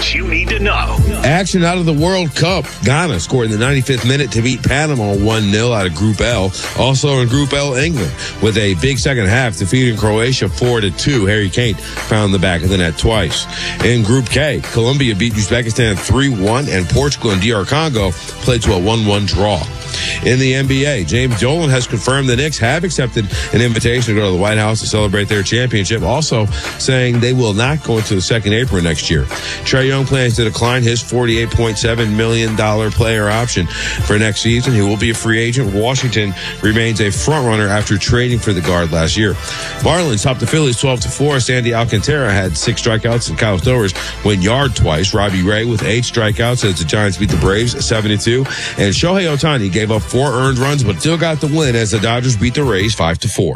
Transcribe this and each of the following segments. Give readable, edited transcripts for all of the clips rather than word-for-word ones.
sports you need to know. Action out of the World Cup. Ghana scored in the 95th minute to beat Panama 1-0 out of Group L. Also in Group L, England with a big second half defeating Croatia 4-2. Harry Kane found the back of the net twice. In Group K, Colombia beat Uzbekistan 3-1 and Portugal and DR Congo played to a 1-1 draw. In the NBA, James Dolan has confirmed the Knicks have accepted an invitation to go to the White House to celebrate their championship, also saying they will not go into the second apron next year. Trae Young plans to decline his $48.7 million player option for next season. He will be a free agent. Washington remains a frontrunner after trading for the guard last year. Marlins topped the Phillies 12-4. Sandy Alcantara had 6 strikeouts, and Kyle Stowers went yard twice. Robbie Ray with 8 strikeouts as the Giants beat the Braves 7-2. And Shohei Ohtani gave up 4 earned runs, but still got the win as the Dodgers beat the Rays 5-4.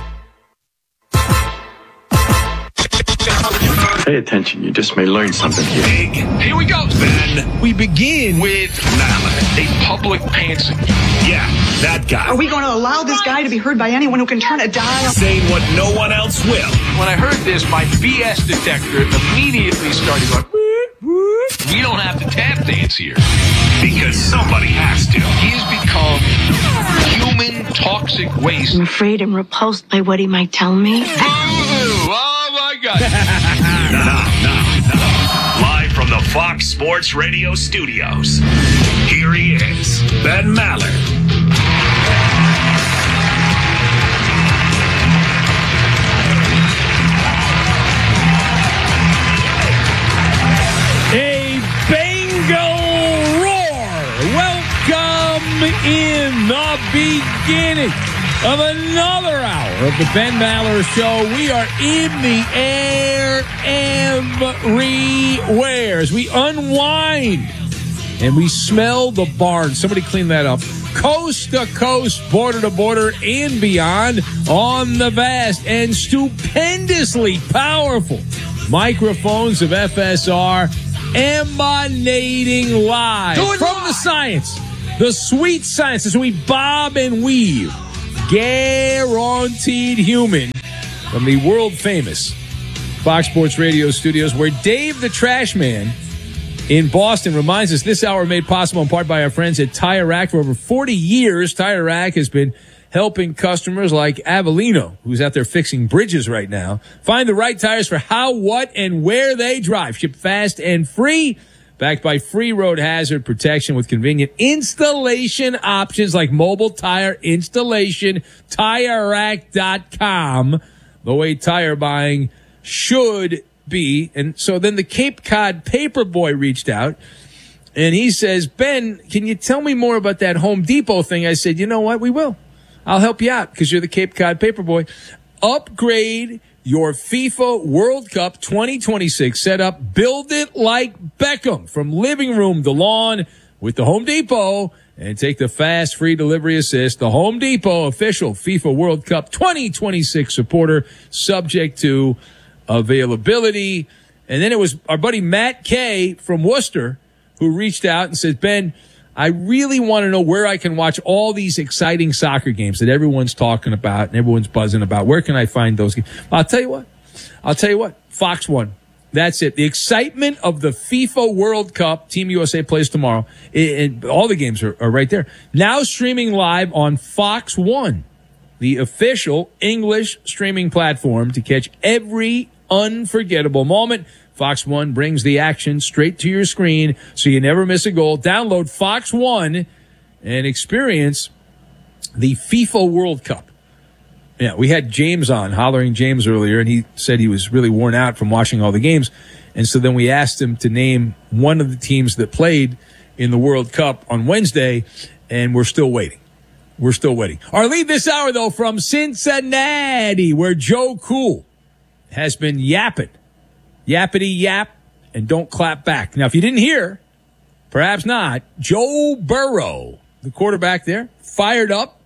Pay attention. You just may learn something here. Big. Here we go, Ben. We begin with Maller, a public pantser. Yeah, that guy. Are we going to allow this guy to be heard by anyone who can turn a dial? Saying what no one else will. When I heard this, my BS detector immediately started going, we don't have to tap dance here. Because somebody has to. He has become human toxic waste. I'm afraid I'm repulsed by what he might tell me. Boo! Oh, my God. No. Live from the Fox Sports Radio studios, here he is, Ben Maller. A Bengal roar. Welcome in the beginning of another hour of the Ben Maller Show. We are in the air everywhere as we unwind and we smell the barn. Somebody clean that up. Coast to coast, border to border, and beyond on the vast and stupendously powerful microphones of FSR, emanating live from the science, the sweet science, as we bob and weave. Guaranteed human from the world-famous Fox Sports Radio studios, where Dave the Trash Man in Boston reminds us this hour made possible in part by our friends at Tire Rack. For over 40 years, Tire Rack has been helping customers like Avellino, who's out there fixing bridges right now, find the right tires for how, what, and where they drive. Ship fast and free. Backed by free road hazard protection with convenient installation options like mobile tire installation, TireRack.com, the way tire buying should be. And so then the Cape Cod Paperboy reached out, and he says, Ben, can you tell me more about that Home Depot thing? I said, you know what? We will. I'll help you out because you're the Cape Cod Paperboy. Upgrade your FIFA World Cup 2026 setup. Build it like Beckham from living room to lawn with the Home Depot, and take the fast free delivery assist. The Home Depot official FIFA World Cup 2026 supporter, subject to availability. And then it was our buddy Matt Kay from Worcester who reached out and said, Ben, I really want to know where I can watch all these exciting soccer games that everyone's talking about and everyone's buzzing about. Where can I find those games? I'll tell you what. Fox 1. That's it. The excitement of the FIFA World Cup. Team USA plays tomorrow. All the games are right there. Now streaming live on Fox 1, the official English streaming platform to catch every unforgettable moment. Fox 1 brings the action straight to your screen so you never miss a goal. Download Fox 1 and experience the FIFA World Cup. Yeah, we had James on, Hollering James, earlier, and he said he was really worn out from watching all the games. And so then we asked him to name one of the teams that played in the World Cup on Wednesday, and we're still waiting. Our lead this hour, though, from Cincinnati, where Joe Cool has been yapping. Yappity yap, and don't clap back. Now, if you didn't hear, perhaps not, Joe Burrow, the quarterback there, fired up,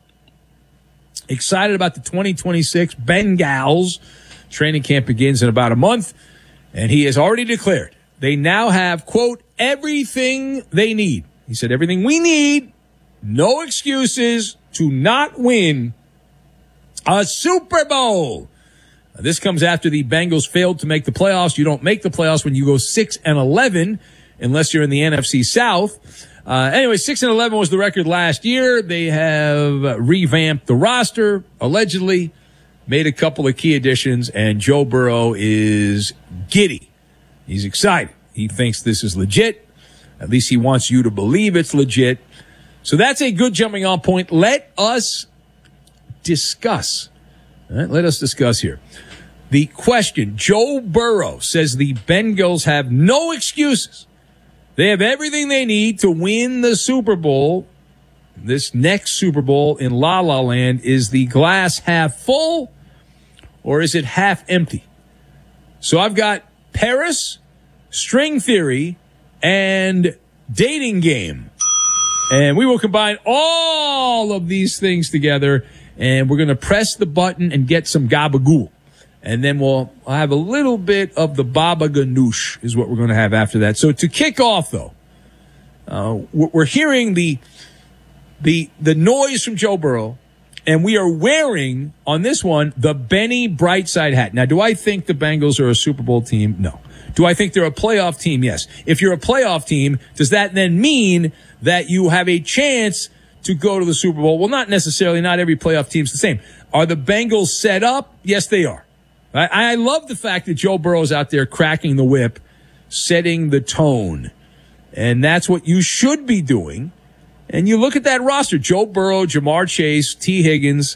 excited about the 2026 Bengals. Training camp begins in about a month, and he has already declared they now have, quote, everything they need. He said, everything we need, no excuses to not win a Super Bowl. This comes after the Bengals failed to make the playoffs. You don't make the playoffs when you go 6-11, unless you're in the NFC South. Anyway, 6-11 was the record last year. They have revamped the roster, allegedly, made a couple of key additions, and Joe Burrow is giddy. He's excited. He thinks this is legit. At least he wants you to believe it's legit. So that's a good jumping off point. Let us discuss. All right, let us discuss here. The question, Joe Burrow says the Bengals have no excuses. They have everything they need to win the Super Bowl. This next Super Bowl in La La Land. Is the glass half full or is it half empty? So I've got Paris, string theory, and dating game. And we will combine all of these things together, and we're going to press the button and get some gabagool. And then we'll have a little bit of the baba ganoush is what we're going to have after that. So to kick off, though, we're hearing the noise from Joe Burrow, and we are wearing, on this one, the Benny Brightside hat. Now, do I think the Bengals are a Super Bowl team? No. Do I think they're a playoff team? Yes. If you're a playoff team, does that then mean that you have a chance to go to the Super Bowl? Well, not necessarily. Not every playoff team's the same. Are the Bengals set up? Yes, they are. I love the fact that Joe Burrow's out there cracking the whip, setting the tone. And that's what you should be doing. And you look at that roster, Joe Burrow, Jamar Chase, T. Higgins,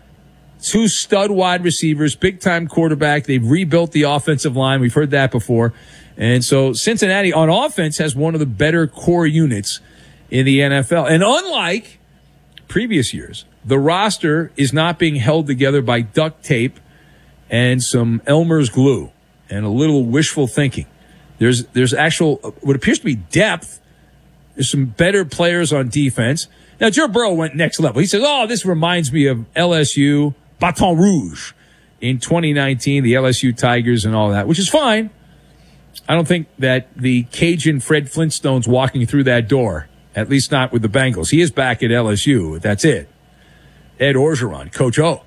2 stud wide receivers, big-time quarterback. They've rebuilt the offensive line. We've heard that before. And so Cincinnati, on offense, has one of the better core units in the NFL. And unlike previous years, the roster is not being held together by duct tape and some Elmer's glue and a little wishful thinking. There's actual, what appears to be depth. There's some better players on defense. Now, Joe Burrow went next level. He says, this reminds me of LSU, Baton Rouge in 2019, the LSU Tigers and all that, which is fine. I don't think that the Cajun Fred Flintstone's walking through that door, at least not with the Bengals. He is back at LSU. That's it. Ed Orgeron, Coach O.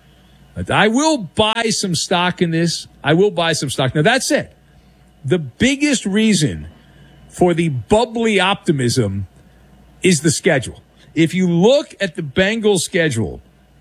I will buy some stock in this. I will buy some stock. Now, that said, the biggest reason for the bubbly optimism is the schedule. If you look at the Bengals schedule,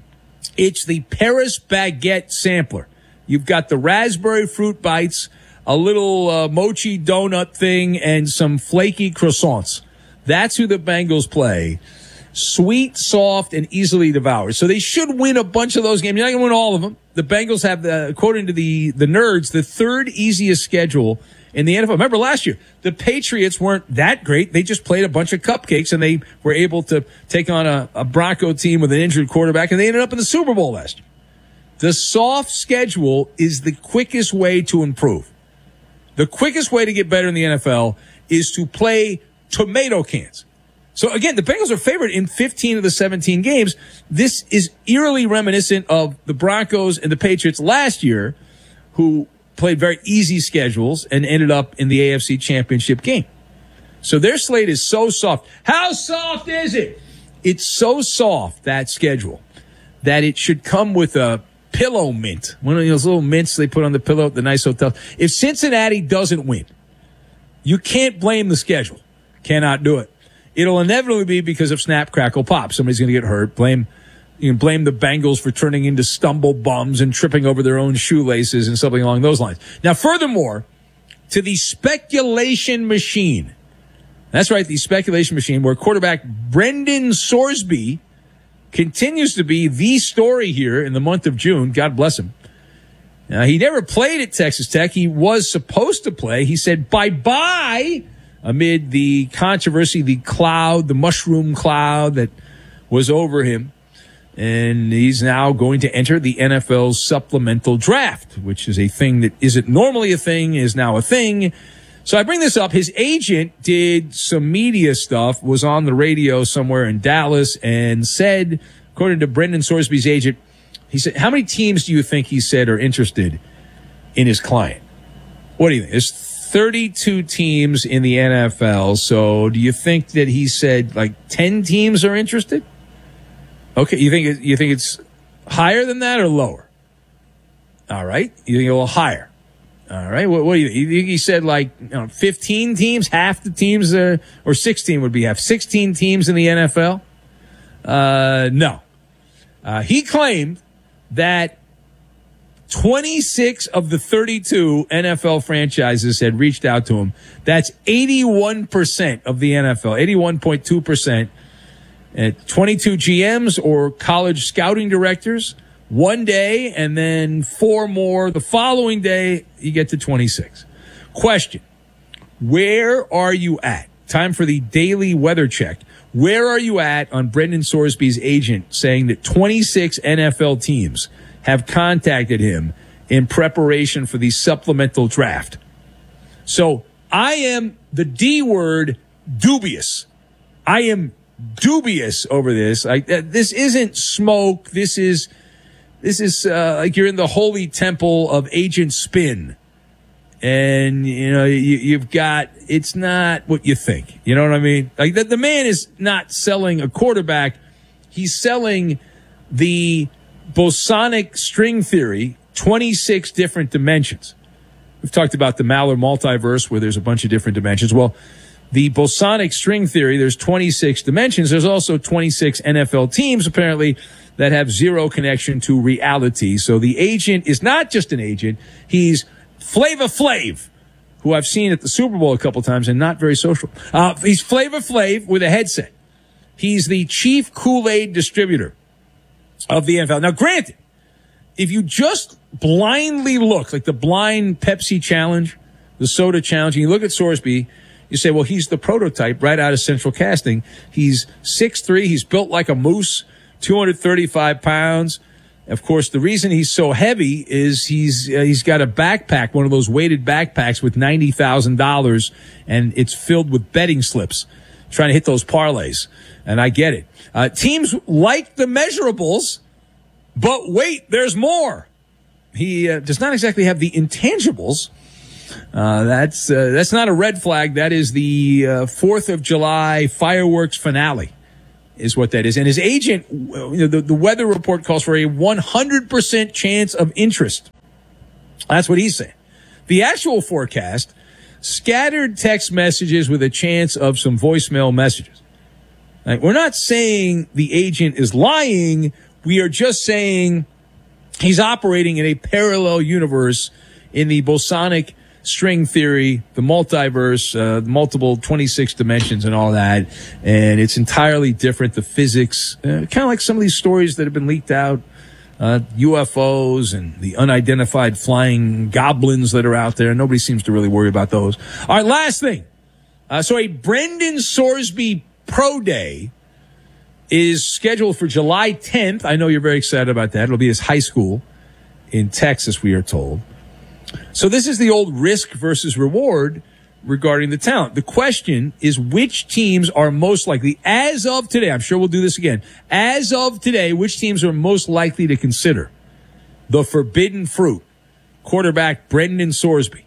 it's the Paris Baguette sampler. You've got the raspberry fruit bites, a little mochi donut thing, and some flaky croissants. That's who the Bengals play. Sweet, soft, and easily devoured. So they should win a bunch of those games. You're not going to win all of them. The Bengals have, according to the nerds, the 3rd easiest schedule in the NFL. Remember last year, the Patriots weren't that great. They just played a bunch of cupcakes, and they were able to take on a Bronco team with an injured quarterback, and they ended up in the Super Bowl last year. The soft schedule is the quickest way to improve. The quickest way to get better in the NFL is to play tomato cans. So again, the Bengals are favored in 15 of the 17 games. This is eerily reminiscent of the Broncos and the Patriots last year, who played very easy schedules and ended up in the AFC Championship game. So their slate is so soft. How soft is it? It's so soft, that schedule, that it should come with a pillow mint. One of those little mints they put on the pillow at the nice hotel. If Cincinnati doesn't win, you can't blame the schedule. Cannot do it. It'll inevitably be because of snap, crackle, pop. Somebody's going to get hurt. You can blame the Bengals for turning into stumble bums and tripping over their own shoelaces and something along those lines. Now, furthermore, to the speculation machine. That's right, the speculation machine, where quarterback Brendan Sorsby continues to be the story here in the month of June. God bless him. Now, he never played at Texas Tech. He was supposed to play. He said bye-bye amid the controversy, the mushroom cloud that was over him. And he's now going to enter the NFL's supplemental draft, which is a thing that isn't normally a thing, is now a thing. So I bring this up. His agent did some media stuff, was on the radio somewhere in Dallas, and said, according to Brendan Sorsby's agent, he said, how many teams do you think he said are interested in his client? What do you think? There's 32 teams in the NFL. So do you think that he said like 10 teams are interested? Okay, you think it's higher than that or lower? All right. You think a little higher. All right. What do you think? He said 15 teams, half the teams, or 16 would be half. 16 teams in the NFL? No. He claimed that 26 of the 32 NFL franchises had reached out to him. That's 81% of the NFL, 81.2%. 22 GMs or college scouting directors one day, and then 4 more the following day. You get to 26. Question: where are you at? Time for the daily weather check. Where are you at on Brendan Sorsby's agent saying that 26 NFL teams have contacted him in preparation for the supplemental draft? So I am the D word, dubious. I am dubious over this. This isn't smoke. This is like you're in the holy temple of agent spin. And, you've got, it's not what you think. You know what I mean? Like the man is not selling a quarterback. He's selling the bosonic string theory, 26 different dimensions. We've talked about the Maller multiverse where there's a bunch of different dimensions. Well, the bosonic string theory, there's 26 dimensions. There's also 26 NFL teams, apparently, that have zero connection to reality. So the agent is not just an agent. He's Flavor Flav, who I've seen at the Super Bowl a couple times and not very social. He's Flavor Flav with a headset. He's the chief Kool-Aid distributor of the NFL. Now, granted, if you just blindly look, like the blind Pepsi challenge, the soda challenge, and you look at Sorsby, you say, well, he's the prototype right out of Central Casting. He's 6'3", he's built like a moose, 235 pounds. Of course, the reason he's so heavy is he's got a backpack, one of those weighted backpacks with $90,000, and it's filled with betting slips, trying to hit those parlays. And I get it. Teams like the measurables, but wait, there's more. He does not exactly have the intangibles. That's not a red flag. That is the 4th of July fireworks finale. Is what that is. And his agent, the weather report calls for a 100% chance of interest. That's what he's saying. The actual forecast, scattered text messages with a chance of some voicemail messages. Right? We're not saying the agent is lying. We are just saying he's operating in a parallel universe in the bosonic string theory, the multiverse, the multiple 26 dimensions and all that. And it's entirely different. The physics, kind of like some of these stories that have been leaked out, UFOs and the unidentified flying goblins that are out there. Nobody seems to really worry about those. All right, last thing. So a Brendan Sorsby Pro Day is scheduled for July 10th. I know you're very excited about that. It'll be his high school in Texas, we are told. So this is the old risk versus reward regarding the talent. The question is which teams are most likely, as of today, I'm sure we'll do this again, as of today, which teams are most likely to consider the forbidden fruit, quarterback Brendan Sorsby.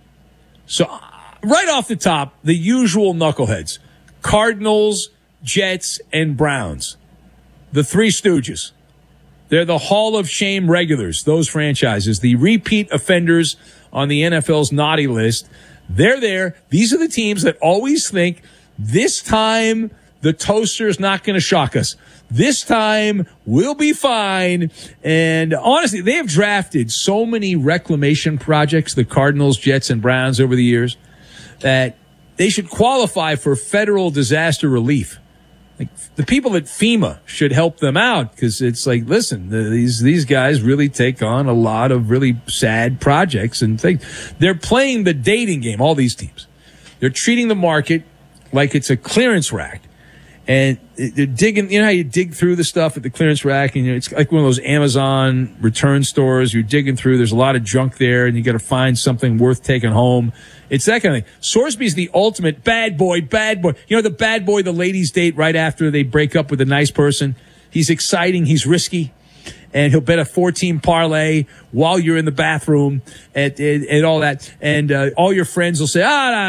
So right off the top, the usual knuckleheads, Cardinals, Jets, and Browns, the Three Stooges. They're the Hall of Shame regulars, those franchises, the repeat offenders on the NFL's naughty list. They're there. These are the teams that always think this time the toaster's not going to shock us. This time we'll be fine. And honestly, they have drafted so many reclamation projects, the Cardinals, Jets, and Browns over the years, that they should qualify for federal disaster relief. Like the people at FEMA should help them out because it's like, listen, these guys really take on a lot of really sad projects and things. They're playing the dating game, all these teams. They're treating the market like it's a clearance rack. And they're digging, you know how you dig through the stuff at the clearance rack and it's like one of those Amazon return stores. You're digging through, there's a lot of junk there and you got to find something worth taking home. It's that kind of thing. Sorsby's the ultimate bad boy. You know, the bad boy the ladies date right after they break up with a nice person. He's exciting. He's risky. And he'll bet a 4-team parlay while you're in the bathroom and all that. And all your friends will say,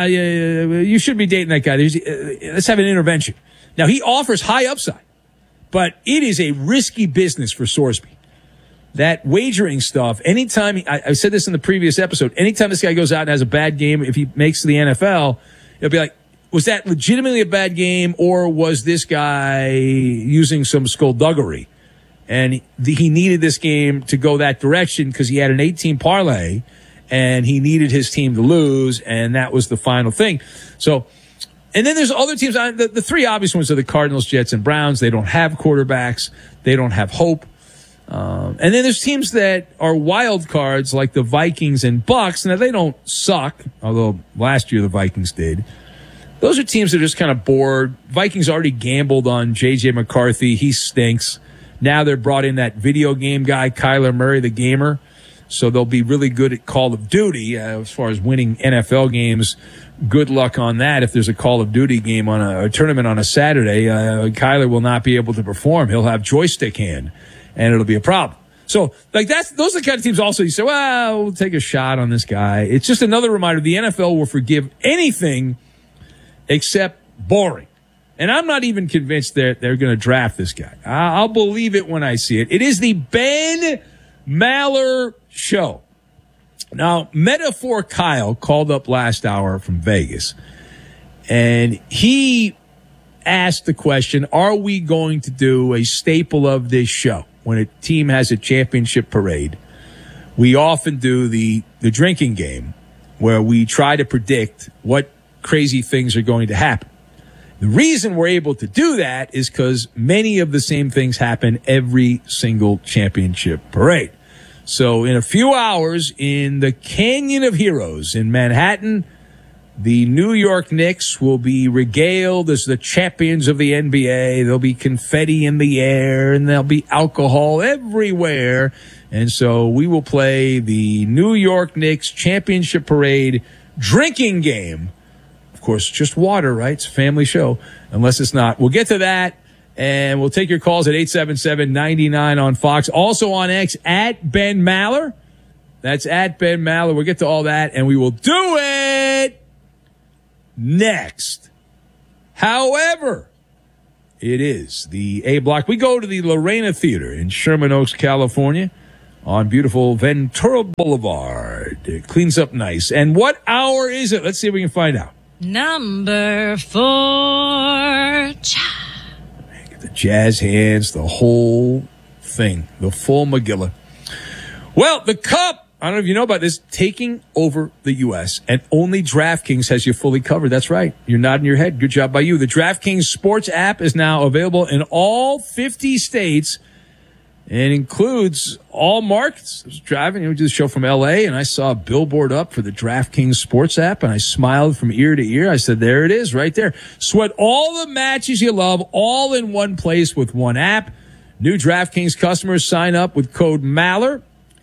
you should be dating that guy. Let's have an intervention. Now, he offers high upside, but it is a risky business for Sorsby. that wagering stuff, anytime, I said this in the previous episode, anytime this guy goes out and has a bad game, if he makes the NFL, it'll be like, was that legitimately a bad game, or was this guy using some skullduggery? And he needed this game to go that direction because he had an 18 parlay, and he needed his team to lose, and that was the final thing. So, and then there's other teams. The three obvious ones are the Cardinals, Jets, and Browns. They don't have quarterbacks. They don't have hope. And then there's teams that are wild cards like the Vikings and Bucks. Now, they don't suck, although last year the Vikings did. Those are teams that are just kind of bored. Vikings already gambled on J.J. McCarthy. He stinks. Now they're brought in that video game guy, Kyler Murray, the gamer. So they'll be really good at Call of Duty as far as winning NFL games. Good luck on that. If there's a Call of Duty game on a tournament on a Saturday, Kyler will not be able to perform. He'll have joystick hand, and it'll be a problem. So, like, those are the kind of teams also you say, well, we'll take a shot on this guy. It's just another reminder the NFL will forgive anything except boring. And I'm not even convinced they're going to draft this guy. I'll believe it when I see it. It is the Ben Maller Show. Now, Metaphor Kyle called up last hour from Vegas, and he asked the question, are we going to do a staple of this show? When a team has a championship parade, we often do the drinking game where we try to predict what crazy things are going to happen. The reason we're able to do that is because many of the same things happen every single championship parade. So in a few hours in the Canyon of Heroes in Manhattan, the New York Knicks will be regaled as the champions of the NBA. There'll be confetti in the air, and there'll be alcohol everywhere. And so we will play the New York Knicks championship parade drinking game. Of course, just water, right? It's a family show, unless it's not. We'll get to that, and we'll take your calls at 877-99 on Fox. Also on X, at Ben Maller. That's at Ben Maller. We'll get to all that, and we will do it next. However, it is the A Block. We go to the Lorena Theater in Sherman Oaks, California, on beautiful Ventura Boulevard. It cleans up nice. And what hour is it? Let's see if we can find out. Number 4. Get the jazz hands, the whole thing, the full Megillah. Well, the Cup, I don't know if you know about this, taking over the U.S., and only DraftKings has you fully covered. That's right. You're nodding your head. Good job by you. The DraftKings Sports app is now available in all 50 states and includes all markets. I was driving, we did the show from L.A., and I saw a billboard up for the DraftKings Sports app, and I smiled from ear to ear. I said, there it is, right there. Sweat all the matches you love, all in one place with one app. New DraftKings customers sign up with code MALLER,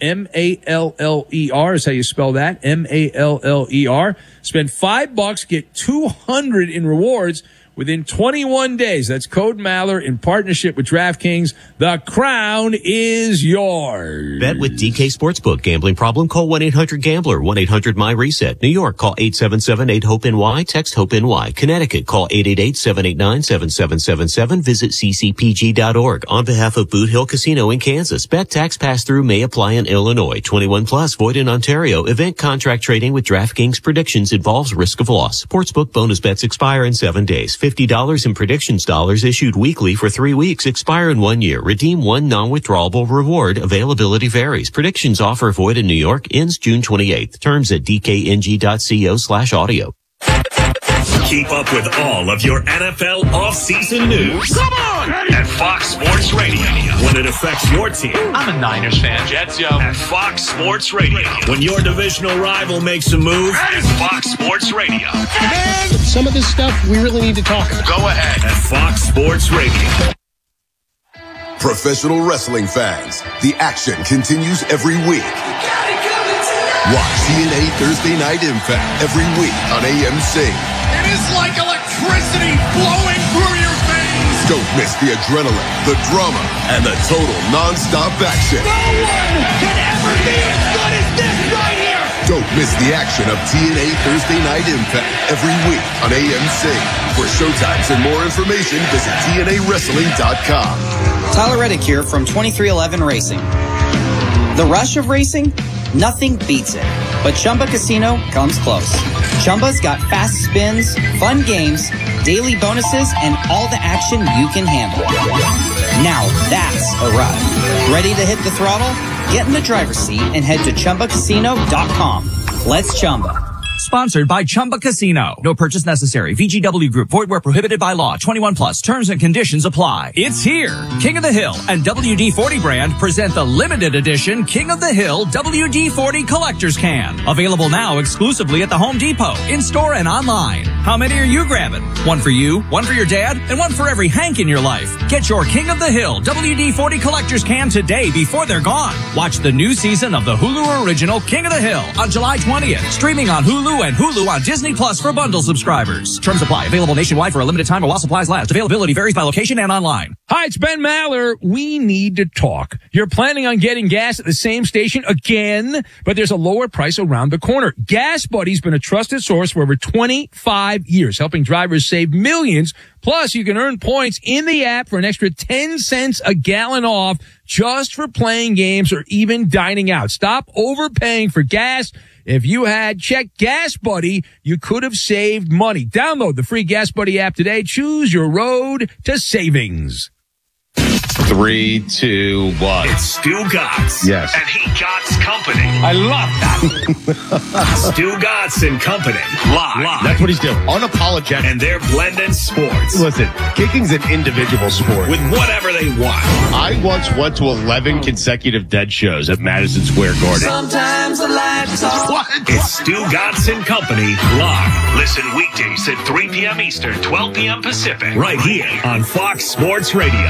M-A-L-L-E-R is how you spell that, M-A-L-L-E-R. Spend $5, get $200 in rewards within 21 days. That's code Maller in partnership with DraftKings. The crown is yours. Bet with DK Sportsbook. Gambling problem? Call 1-800-GAMBLER. 1-800-MY-RESET. New York, call 877-8-HOPE-NY. Text HOPE-NY. Connecticut, call 888-789-7777. Visit ccpg.org. On behalf of Boot Hill Casino in Kansas, bet tax pass-through may apply in Illinois. 21 plus, void in Ontario. Event contract trading with DraftKings predictions involves risk of loss. Sportsbook bonus bets expire in 7 days. $50 in predictions dollars issued weekly for 3 weeks. Expire in 1 year. Redeem one non-withdrawable reward. Availability varies. Predictions offer void in New York. Ends June 28th. Terms at dkng.co/audio. Keep up with all of your NFL off-season news. Come on! At Fox Sports Radio. When it affects your team. I'm a Niners fan. Jets, yo. At Fox Sports Radio. When your divisional rival makes a move. At Fox Sports Radio. Man, some of this stuff we really need to talk about. Go ahead. At Fox Sports Radio. Professional wrestling fans, the action continues every week. Watch TNA Thursday Night Impact every week on AMC. It is like electricity flowing through your veins. Don't miss the adrenaline, the drama, and the total non-stop action. No one can ever be as good as this right here. Don't miss the action of TNA Thursday Night Impact every week on AMC. For showtimes and more information, visit TNAWrestling.com. Tyler Reddick here from 2311 Racing. The rush of racing? Nothing beats it. But Chumba Casino comes close. Chumba's got fast spins, fun games, daily bonuses, and all the action you can handle. Now that's a ride. Ready to hit the throttle? Get in the driver's seat and head to ChumbaCasino.com. Let's Chumba. Sponsored by Chumba Casino. No purchase necessary. VGW Group. Void where prohibited by law. 21 plus. Terms and conditions apply. It's here. King of the Hill and WD-40 brand present the limited edition King of the Hill WD-40 Collector's Can. Available now exclusively at the Home Depot, in-store and online. How many are you grabbing? One for you, one for your dad, and one for every Hank in your life. Get your King of the Hill WD-40 Collector's Can today before they're gone. Watch the new season of the Hulu original King of the Hill on July 20th. Streaming on Hulu and Hulu on Disney Plus for bundle subscribers. Terms apply. Available nationwide for a limited time or while supplies last. Availability varies by location and online. Hi, it's Ben Maller. We need to talk. You're planning on getting gas at the same station again, but there's a lower price around the corner. Gas Buddy's been a trusted source for over 25 years, helping drivers save millions. Plus, you can earn points in the app for an extra 10 cents a gallon off just for playing games or even dining out. Stop overpaying for gas. If you had checked Gas Buddy, you could have saved money. Download the free Gas Buddy app today. Choose your road to savings. 3, 2, 1. It's Stu Gotts. Yes. And he Gotts Company. I love that. Stu Gotts and Company. Live. That's what he's doing. Unapologetic. And they're blending sports. Listen, kicking's an individual sport. With whatever they want. I once went to 11 consecutive Dead shows at Madison Square Garden. Sometimes the lights are. What? It's Stu Gotts and Company live. Listen weekdays at 3 p.m. Eastern, 12 p.m. Pacific. Right here on Fox Sports Radio.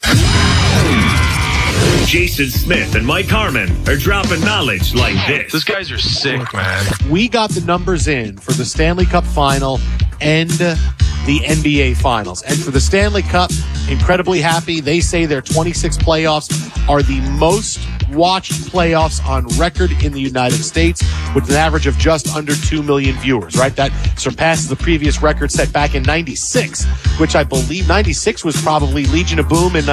Jason Smith and Mike Harmon are dropping knowledge like this. These guys are sick, man. We got the numbers in for the Stanley Cup Final and the NBA Finals. And for the Stanley Cup, incredibly happy. They say their 26 playoffs are the most watched playoffs on record in the United States, with an average of just under 2 million viewers, right? That surpasses the previous record set back in 96, which I believe 96 was probably Legion of Boom and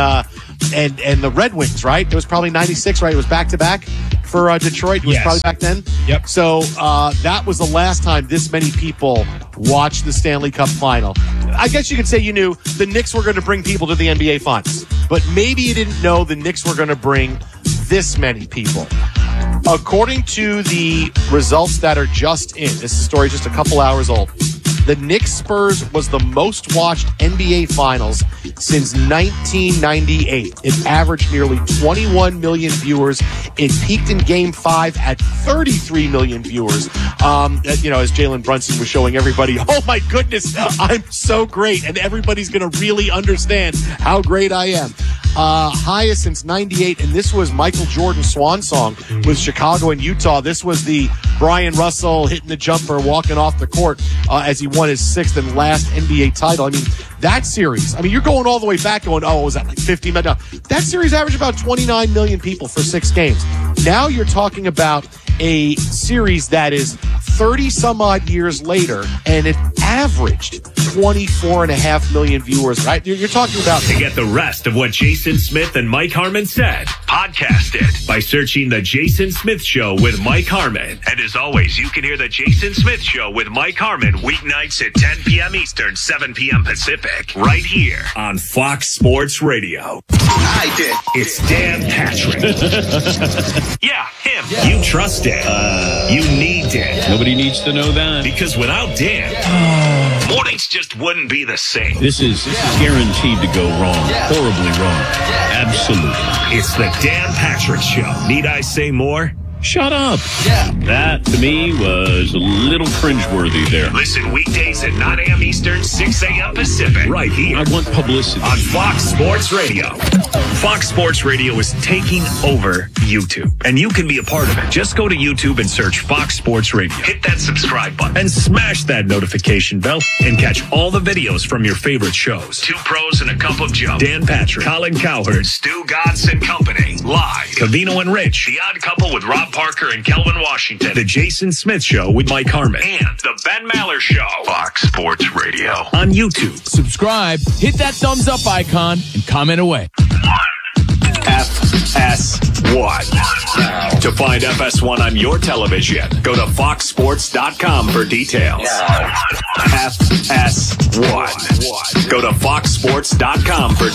the Red Wings, right? It was probably 96, right? It was back-to-back for Detroit. It was probably back then. Yep. So that was the last time this many people watched the Stanley Cup Final. I guess you could say you knew the Knicks were going to bring people to the NBA Finals, but maybe you didn't know the Knicks were going to bring this many people. According to the results that are just in, this story just a couple hours old, the Knicks Spurs was the most watched NBA Finals since 1998. It averaged nearly 21 million viewers. It peaked in Game 5 at 33 million viewers. As Jalen Brunson was showing everybody, oh my goodness, I'm so great. And everybody's going to really understand how great I am. Highest since 98, and this was Michael Jordan's swan song with Chicago and Utah. This was the Brian Russell hitting the jumper, walking off the court as he won his 6th and last NBA title. I mean, that series, you're going all the way back going, was that like 50 million? No, that series averaged about 29 million people for 6 games. Now you're talking about a series that is 30 some odd years later, and it averaged 24.5 million viewers, right? You're talking about... To get the rest of what Jason Smith and Mike Harmon said, podcast it by searching The Jason Smith Show with Mike Harmon. And as always, you can hear The Jason Smith Show with Mike Harmon weeknights at 10 p.m. Eastern, 7 p.m. Pacific, right here on Fox Sports Radio. I did. It's Dan Patrick. Yeah, him. Yeah. You trust Dan. You need Dan. Nobody needs to know that. Because without Dan, mornings just wouldn't be the same. This is guaranteed to go wrong. Horribly wrong. Absolutely. It's the Dan Patrick Show. Need I say more? Shut up. Yeah. That, to me, was a little cringeworthy there. Listen weekdays at 9 a.m. Eastern, 6 a.m. Pacific. Right here. I want publicity. On Fox Sports Radio. Fox Sports Radio is taking over YouTube, and you can be a part of it. Just go to YouTube and search Fox Sports Radio. Hit that subscribe button and smash that notification bell and catch all the videos from your favorite shows. 2 pros and a cup of Joe. Dan Patrick, Colin Cowherd, Stu Gotts and Company. Live. Covino and Rich. The Odd Couple with Rob Parker and Kelvin Washington. The Jason Smith Show with Mike Harmon. And The Ben Maller Show. Fox Sports Radio. On YouTube. Subscribe, hit that thumbs up icon, and comment away. FSR. FS1. To find FS1 on your television, go to foxsports.com for details. FS1. Go to foxsports.com for